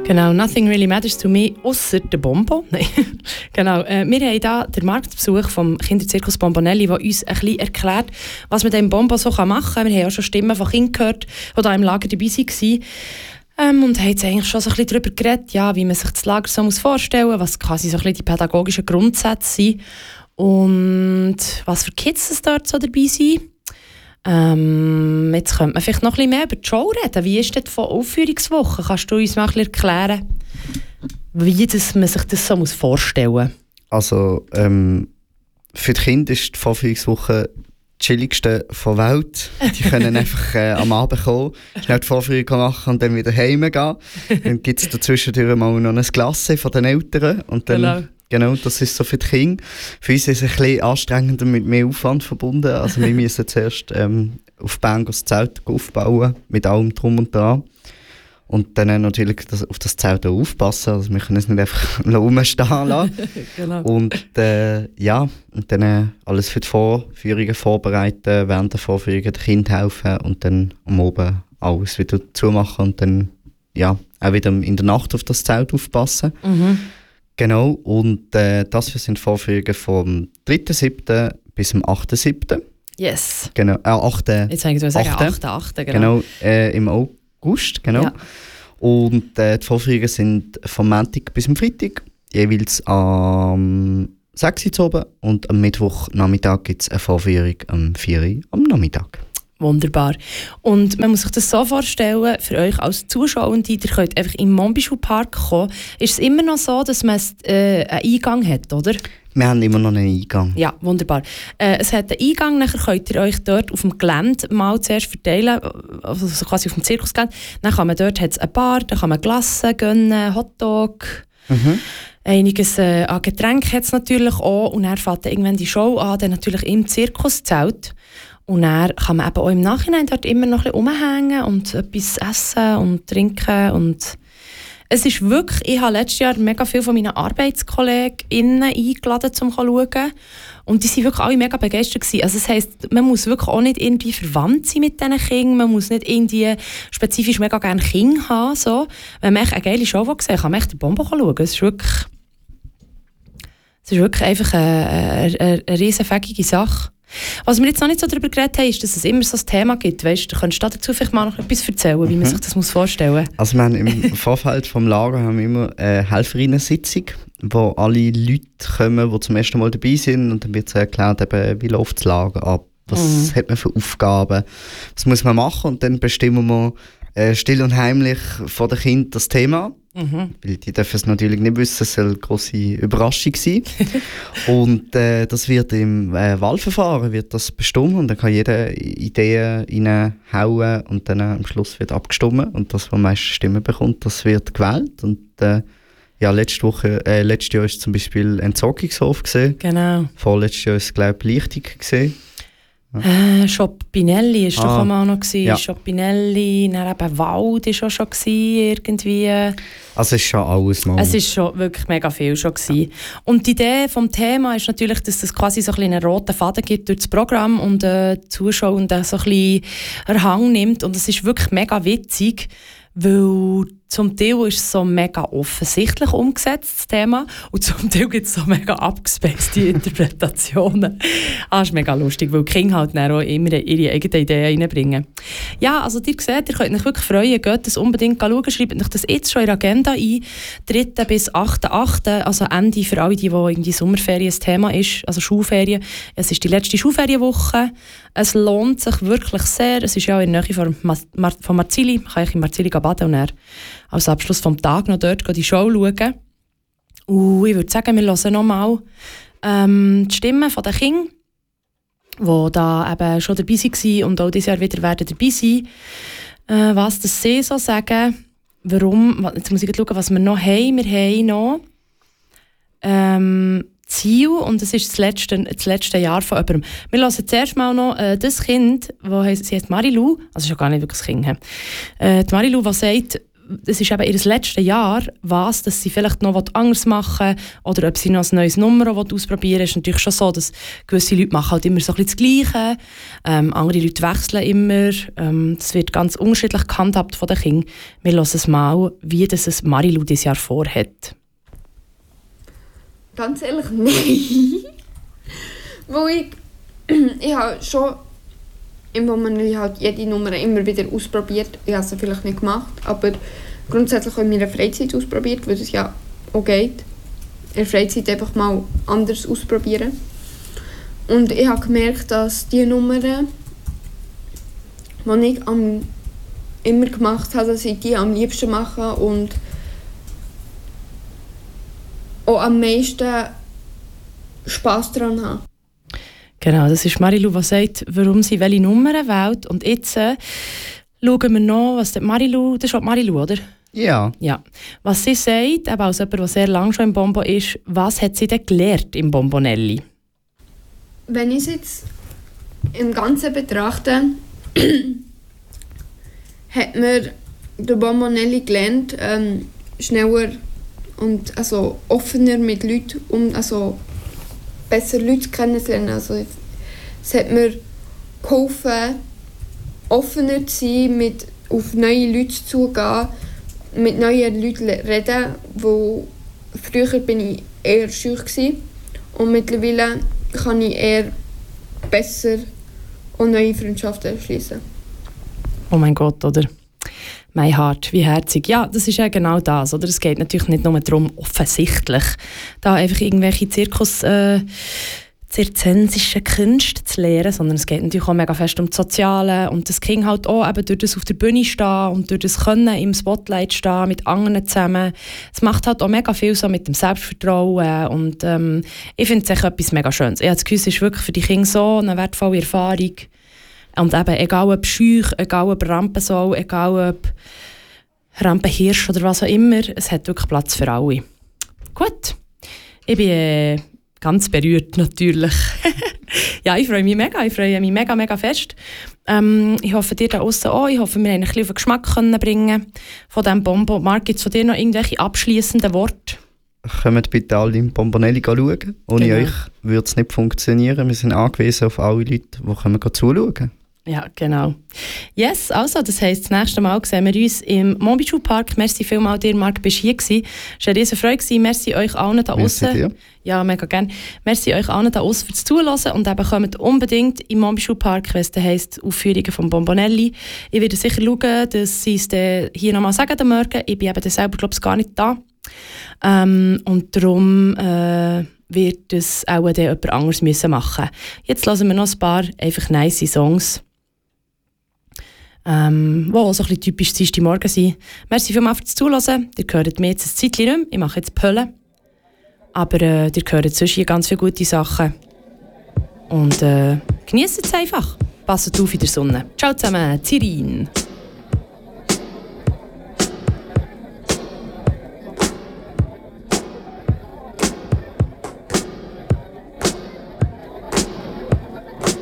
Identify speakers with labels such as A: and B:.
A: Genau, nothing really matters to me, ausser der Bonbon. Nein. Genau, wir haben hier den Marktbesuch vom Kinderzirkus Bombonelli, der uns ein bisschen erklärt, was man mit dem Bonbon so machen kann. Wir haben auch schon Stimmen von Kindern gehört, die hier im Lager dabei waren. Und haben jetzt eigentlich schon so ein bisschen darüber geredet, ja, wie man sich das Lager so vorstellen muss, was quasi so ein bisschen die pädagogischen Grundsätze sind und was für Kids es dort so dabei sind. Jetzt könnte man vielleicht noch ein bisschen mehr über die Show reden. Wie ist das von Aufführungswoche? Kannst du uns mal ein bisschen erklären, wie man sich das so vorstellen muss?
B: Also, für die Kinder ist die Vorführungswoche die chilligste der Welt. Die können einfach am Abend kommen, schnell die Vorführung machen und dann wieder heim gehen. Dann gibt es dazwischen mal noch ein Glas von den Eltern. Und dann, genau, das ist so für die Kinder. Für uns ist es ein bisschen anstrengender, mit mehr Aufwand verbunden. Also wir müssen zuerst auf Bern das Zelt aufbauen, mit allem drum und dran. Und dann natürlich auf das Zelt auch aufpassen. Also wir können es nicht einfach rumstehen lassen. Genau. Und und dann alles für die Vorführungen vorbereiten, während der Vorführungen den Kindern helfen und dann am Abend alles wieder zumachen und dann auch wieder in der Nacht auf das Zelt aufpassen. Mhm. Genau, und das sind Vorführungen vom 3.7. bis zum 8.7.
A: Yes.
B: Genau, 8.
A: Jetzt sagen wir sagen 8.8. Genau,
B: im August, genau. Ja. Und die Vorführungen sind vom Montag bis zum Freitag, jeweils am 6 Uhr oben und am Mittwochnachmittag gibt es eine Vorführung am 4 Uhr am Nachmittag.
A: Wunderbar. Und man muss sich das so vorstellen, für euch als Zuschauende, ihr könnt einfach im Mombischul-Park kommen. Ist es immer noch so, dass man einen Eingang hat, oder?
B: Wir haben immer noch einen Eingang.
A: Ja, wunderbar. Es hat einen Eingang, nachher könnt ihr euch dort auf dem Gelände mal zuerst verteilen, also quasi auf dem Zirkusgelände. Dann kann man dort hat's eine Bar, da kann man Glasse gönnen, Hotdog. Mhm. Einiges an Getränken hat es natürlich auch. Und dann fängt irgendwann die Show an, dann natürlich im Zirkuszelt. Und dann kann man eben auch im Nachhinein dort immer noch ein bisschen rumhängen und etwas essen und trinken. Und es ist wirklich, ich habe letztes Jahr mega viele von meinen ArbeitskollegInnen eingeladen, um zu schauen. Und die waren wirklich alle mega begeistert gewesen. Also das heisst, man muss wirklich auch nicht irgendwie verwandt sein mit diesen Kindern. Man muss nicht irgendwie spezifisch mega gerne Kinder haben. So. Wenn man eine geile Show sehen will, kann man echt den Bonbon schauen. Es ist wirklich einfach eine riesenfäckige Sache. Was wir jetzt noch nicht so darüber geredet haben, ist, dass es immer so ein Thema gibt. Weißt, könntest du dazu vielleicht mal noch etwas erzählen, wie man sich das vorstellen muss? Also
B: wir haben im Vorfeld vom Lager haben wir immer eine Helferinnen-Sitzung, wo alle Leute kommen, die zum ersten Mal dabei sind und dann wird erklärt, eben, wie läuft das Lager ab, was hat man für Aufgaben, was muss man machen und dann bestimmen wir still und heimlich von den Kindern das Thema. Mhm. Weil die dürfen es natürlich nicht wissen, es soll eine grosse Überraschung sein. Und das wird im Wahlverfahren wird das bestimmt und dann kann jeder Ideen reinhauen und dann am Schluss wird abgestimmt und das, was am meisten Stimmen bekommt, das wird gewählt. Und letztes Jahr war zum Beispiel Entsorgungshof gesehen.
A: Genau.
B: Vorletztes Jahr war es, glaube ich, Lichtung gesehen.
A: Schoppinelli war doch auch noch.
B: Ja.
A: Schoppinelli, dann eben Wald war auch schon irgendwie.
B: Also es ist schon alles mal.
A: Es ist schon wirklich mega viel schon gewesen. Und die Idee vom Thema ist natürlich, dass es quasi so ein bisschen einen roten Faden gibt durch das Programm und die Zuschauer so ein bisschen Erhang nimmt. Und es ist wirklich mega witzig, weil zum Teil ist es so mega offensichtlich umgesetzt, das Thema, und zum Teil gibt es so mega abgespacede Interpretationen. Das ist mega lustig, weil die Kinder halt dann auch immer ihre eigenen Ideen reinbringen. Ja, also ihr seht, ihr könnt euch wirklich freuen, geht das unbedingt schauen, schreibt euch das jetzt schon in der Agenda ein, 3. bis 8.8., also Ende für alle, die irgendwie Sommerferien ein Thema ist, also Schulferien. Es ist die letzte Schulferienwoche. Es lohnt sich wirklich sehr. Es ist ja auch in der Nähe von Marzili. Man kann in Marzili baden und dann als Abschluss vom Tag noch dort die Show schauen. Ich würde sagen, wir hören noch mal die Stimmen der Kinder, die da eben schon dabei waren und auch dieses Jahr wieder werden dabei sein. Was das sie so sagen, warum, jetzt muss ich schauen, was wir noch haben. Wir haben noch Ziel, und das ist das letzte Jahr von jemandem. Wir hören zuerst mal noch das Kind, sie heißt Marilou, also ist ja gar nicht wirklich das Kind. Die Marilou, die sagt, es ist eben ihr letztes Jahr, dass sie vielleicht noch anders machen will oder ob sie noch ein neues Nummer ausprobieren will. Es ist natürlich schon so, dass gewisse Leute machen halt immer so ein bisschen das Gleiche. Andere Leute wechseln immer. Das wird ganz unterschiedlich gehandhabt von den Kindern. Wir hören es mal, wie das es Marilu dieses Jahr vorhat.
C: Ganz ehrlich, nein. Weil ich habe schon im Moment halt jede Nummer immer wieder ausprobiert. Ich habe es vielleicht nicht gemacht, aber grundsätzlich auch in meiner Freizeit ausprobiert, weil es ja auch geht. In der Freizeit einfach mal anders ausprobieren. Und ich habe gemerkt, dass die Nummern, die ich immer gemacht habe, dass ich die am liebsten mache und auch am meisten Spass daran habe.
A: Genau, das ist Marilu, die sagt, warum sie welche Nummern wählt. Und jetzt schauen wir noch, was Marilu, das ist auch Marilu, oder?
B: Ja.
A: Ja. Was sie sagt, eben als jemand, der sehr lange schon im Bonbon ist, was hat sie denn gelernt im Bombonelli?
C: Wenn ich es jetzt im Ganzen betrachte, hat mir der Bombonelli gelernt, schneller und also offener mit Leuten, also besser Leute kennenzulernen. Also, es hat mir geholfen, offener zu sein, auf neue Leute zuzugehen, mit neuen Leuten reden, wo früher bin ich eher scheu gewesen. Und mittlerweile kann ich eher besser und neue Freundschaften schließen.
A: Oh mein Gott, oder? Mein Hart, wie herzig. Ja, das ist ja genau das, oder? Es geht natürlich nicht nur darum, offensichtlich, da einfach irgendwelche zirzensischen Künste zu lernen, sondern es geht natürlich auch mega fest um das Soziale und das Kind halt auch eben durch das auf der Bühne stehen und durch das Können im Spotlight stehen, mit anderen zusammen. Es macht halt auch mega viel so mit dem Selbstvertrauen und ich finde es echt etwas mega Schönes. Ich habe das Gefühl, es ist wirklich für die Kinder so eine wertvolle Erfahrung. Und eben, egal ob Scheuch, egal ob Rampensau, egal ob Rampenhirsch oder was auch immer, es hat wirklich Platz für alle. Gut, ich bin ganz berührt natürlich. Ja, ich freue mich mega fest. Ich hoffe, dir da draussen auch. Ich hoffe, wir haben ein bisschen auf den Geschmack bringen von diesem Bonbon. Marc, gibt es von dir noch irgendwelche abschliessenden Worte?
B: Kommt bitte alle im Bombonelli schauen. Ohne euch würde es nicht funktionieren. Wir sind angewiesen auf alle Leute, die kommen zuschauen.
A: Ja, genau. Yes, also, das heisst, das nächste Mal sehen wir uns im Monbichu Park. Merci vielmals dir, Marc, bist hier gewesen. Es war eine riesen Freude. Merci euch allen da draussen. Ja, mega gerne. Merci euch allen da draussen fürs Zuhören und eben kommt unbedingt im Monbichu Park, wenn es heisst Aufführungen vom Bombonelli. Ich werde sicher schauen, dass sie es hier nochmal sagen am Morgen. Ich bin eben selber, glaube ich, gar nicht da. Und darum wird es auch jemand anderes müssen machen. Jetzt hören wir noch ein paar einfach nice Songs, die auch so ein bisschen typisch Dienstagmorgen sind. Merci vielmals fürs Zuhören. Ihr hört mir jetzt ein Zeitchen nicht mehr. Ich mache jetzt Pöllen. Aber ihr hört sonst hier ganz viele gute Sachen. Und genießt es einfach. Passt auf in der Sonne. Ciao zusammen, Zirin.